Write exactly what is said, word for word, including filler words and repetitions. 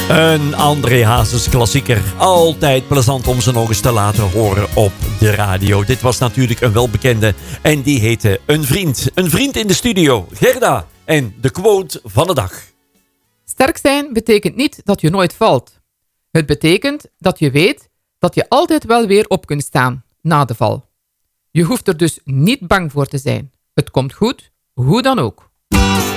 Een André Hazes klassieker. Altijd plezant om ze nog eens te laten horen op de radio. Dit was natuurlijk een welbekende en die heette Een Vriend. Een vriend in de studio, Gerda. En de quote van de dag. Sterk zijn betekent niet dat je nooit valt. Het betekent dat je weet dat je altijd wel weer op kunt staan na de val. Je hoeft er dus niet bang voor te zijn. Het komt goed, hoe dan ook.